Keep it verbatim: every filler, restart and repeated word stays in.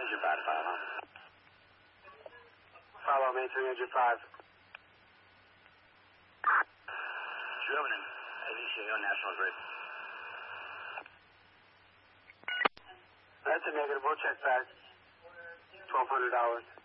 Engine five to five, huh? Follow, maintain engine five. Driven in A B C on National Grid. That's a negative. We'll check back. twelve hundred dollars.